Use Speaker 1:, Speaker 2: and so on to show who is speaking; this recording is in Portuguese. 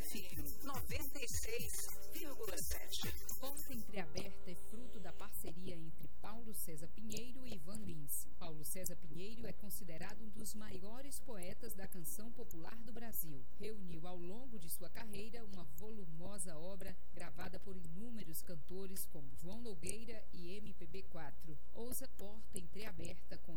Speaker 1: FM 96,7.
Speaker 2: Força Entreaberta é fruto da parceria entre Paulo César Pinheiro e Ivan Lins. Paulo César Pinheiro é considerado um dos maiores poetas da canção popular do Brasil. Reuniu ao longo de sua carreira uma volumosa obra gravada por inúmeros cantores como João Nogueira e MPB4. Ouça Porta Entreaberta